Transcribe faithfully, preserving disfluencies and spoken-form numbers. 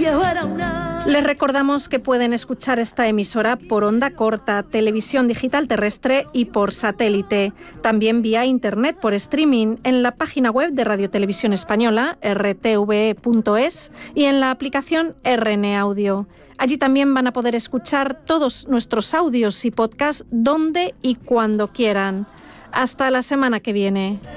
viejo era una... Les recordamos que pueden escuchar esta emisora por onda corta, televisión digital terrestre y por satélite. También vía internet por streaming en la página web de Radio Televisión Española, r t v e punto es, y en la aplicación R N Audio. Allí también van a poder escuchar todos nuestros audios y podcasts donde y cuando quieran. Hasta la semana que viene.